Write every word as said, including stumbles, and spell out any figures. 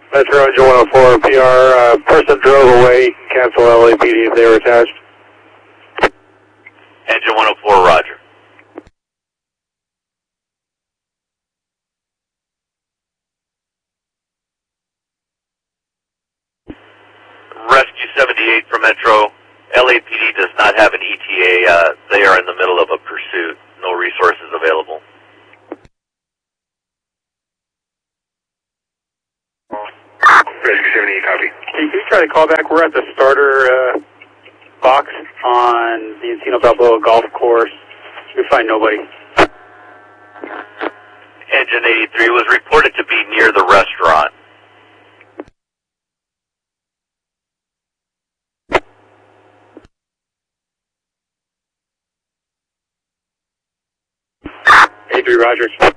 Metro Engine one oh four, P R, uh, person drove away, cancel L A P D if they were attached. Engine one oh four, roger. Rescue seventy-eight from Metro. L A P D does not have an E T A. Uh, they are in the middle of a pursuit. No resources available. Rescue seventy-eight, copy. Can you try to call back? We're at the starter uh, box on the Encino Balboa Golf Course. We find nobody. Engine eighty-three was reported to be near the restaurant. eighty-three, roger.